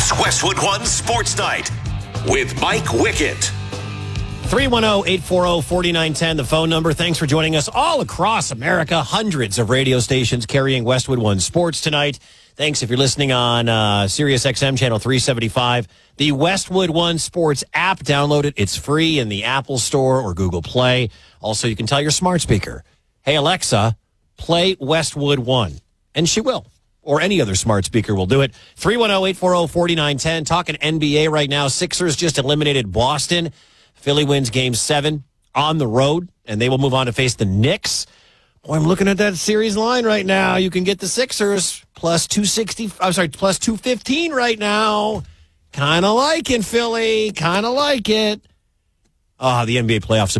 It's Westwood One Sports Night with Mike Wickett. 310-840-4910, the phone number. Thanks for joining us all across America. Hundreds of radio stations carrying Westwood One Sports tonight. Thanks if you're listening on Sirius XM channel 375. The Westwood One Sports app, download it. It's free in the Apple Store or Google Play. Also, you can tell your smart speaker, hey, Alexa, play Westwood One. And she will. Or any other smart speaker will do it. 310-840-4910. Talking NBA right now. Sixers just eliminated Boston. Philly wins Game 7 on the road, and they will move on to face the Knicks. Boy, I'm looking at that series line right now. You can get the Sixers plus 215 right now. Kind of liking Philly. Kind of like it. The NBA playoffs